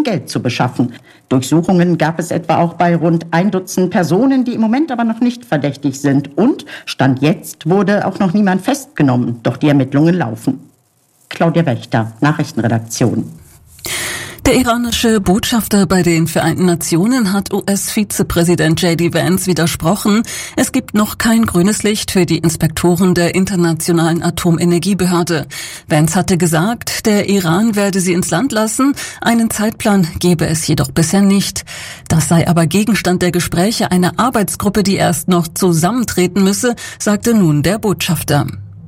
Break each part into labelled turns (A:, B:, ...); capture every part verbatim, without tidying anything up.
A: um Geld zu beschaffen. Durchsuchungen gab es etwa auch bei rund ein Dutzend Personen, die im Moment aber noch nicht verdächtig sind. Und Stand jetzt wurde auch noch niemand festgenommen, doch die Ermittlungen laufen. Claudia Wächter, Nachrichtenredaktion.
B: Der iranische Botschafter bei den Vereinten Nationen hat U S-Vizepräsident J D Vance widersprochen. Es gibt noch kein grünes Licht für die Inspektoren der Internationalen Atomenergiebehörde. Vance hatte gesagt, der Iran werde sie ins Land lassen. Einen Zeitplan gebe es jedoch bisher nicht. Das sei aber Gegenstand der Gespräche einer Arbeitsgruppe, die erst noch zusammentreten müsse, sagte nun der Botschafter.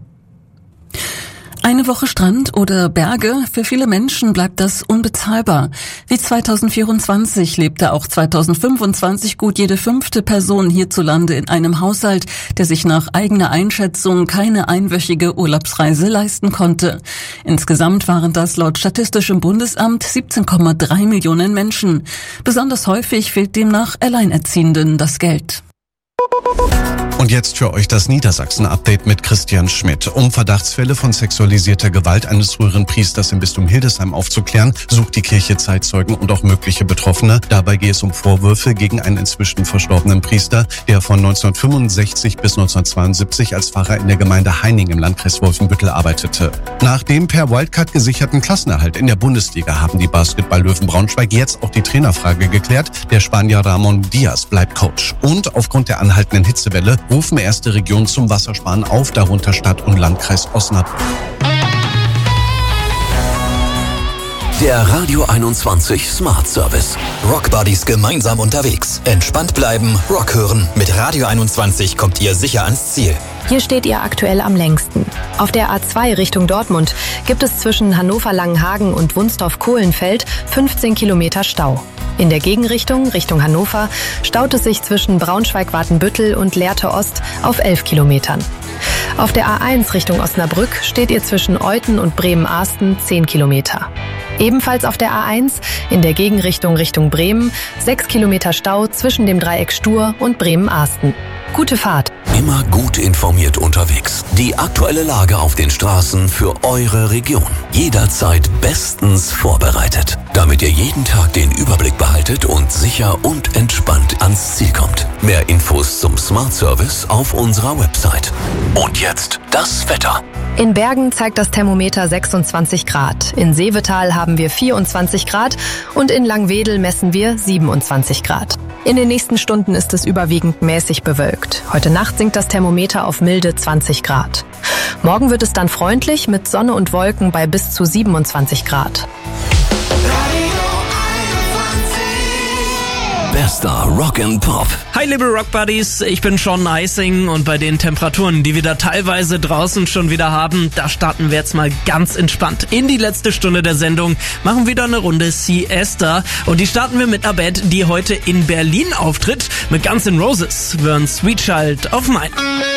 B: Eine Woche Strand oder Berge, für viele Menschen bleibt das unbezahlbar. Wie zweitausendvierundzwanzig lebte auch zweitausendfünfundzwanzig gut jede fünfte Person hierzulande in einem Haushalt, der sich nach eigener Einschätzung keine einwöchige Urlaubsreise leisten konnte. Insgesamt waren das laut Statistischem Bundesamt siebzehn Komma drei Millionen Menschen. Besonders häufig fehlt demnach Alleinerziehenden das Geld.
C: Und jetzt für euch das Niedersachsen-Update mit Christian Schmidt. Um Verdachtsfälle von sexualisierter Gewalt eines früheren Priesters im Bistum Hildesheim aufzuklären, sucht die Kirche Zeitzeugen und auch mögliche Betroffene. Dabei geht es um Vorwürfe gegen einen inzwischen verstorbenen Priester, der von neunzehnhundertfünfundsechzig bis neunzehnhundertzweiundsiebzig als Pfarrer in der Gemeinde Heining im Landkreis Wolfenbüttel arbeitete. Nach dem per Wildcard gesicherten Klassenerhalt in der Bundesliga haben die Basketball-Löwen Braunschweig jetzt auch die Trainerfrage geklärt. Der Spanier Ramon Diaz bleibt Coach. Und aufgrund der anhaltenden Hitzewelle rufen erste Regionen zum Wassersparen auf, darunter Stadt und Landkreis Osnabrück.
D: Der Radio einundzwanzig Smart Service. Rock Buddies gemeinsam unterwegs. Entspannt bleiben, Rock hören. Mit Radio einundzwanzig kommt ihr sicher ans Ziel.
E: Hier steht ihr aktuell am längsten. Auf der A zwei Richtung Dortmund gibt es zwischen Hannover-Langenhagen und Wunstorf-Kohlenfeld fünfzehn Kilometer Stau. In der Gegenrichtung, Richtung Hannover, staut es sich zwischen Braunschweig-Watenbüttel und Lehrte Ost auf elf Kilometern. Auf der A eins Richtung Osnabrück steht ihr zwischen Euthen und Bremen-Arsten zehn Kilometer. Ebenfalls auf der A eins, in der Gegenrichtung Richtung Bremen, sechs Kilometer Stau zwischen dem Dreieck Stur und Bremen-Arsten. Gute Fahrt.
D: Immer gut informiert unterwegs. Die aktuelle Lage auf den Straßen für eure Region. Jederzeit bestens vorbereitet, damit ihr jeden Tag den Überblick behaltet und sicher und entspannt ans Ziel kommt. Mehr Infos zum Smart Service auf unserer Website. Und jetzt das Wetter.
E: In Bergen zeigt das Thermometer sechsundzwanzig Grad. In Seevetal haben wir vierundzwanzig Grad und in Langwedel messen wir siebenundzwanzig Grad. In den nächsten Stunden ist es überwiegend mäßig bewölkt. Heute Nacht sinkt das Thermometer auf milde zwanzig Grad. Morgen wird es dann freundlich mit Sonne und Wolken bei bis zu siebenundzwanzig Grad.
D: Bester Rock and Pop.
F: Hi liebe Rock Buddies, ich bin Sean Eising und bei den Temperaturen, die wir da teilweise draußen schon wieder haben, da starten wir jetzt mal ganz entspannt in die letzte Stunde der Sendung, machen wieder eine Runde Siesta und die starten wir mit einer Band, die heute in Berlin auftritt. Mit Guns N' Roses, wir hören Sweet Child of Mine.